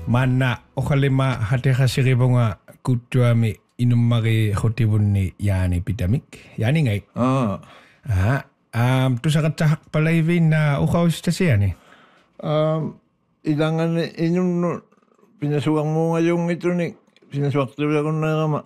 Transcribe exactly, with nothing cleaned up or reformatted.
Mana okalema hatehasiribonga kuttuami inummari hotibunni yaani pitamik. Yaani ngai. Ah. Ah, um, tusakatsahak palaivin na ukaustasiani. Um, ilangan inun no pinasuwang mo ngayong ito ni pinasuwak talaga ko na kama.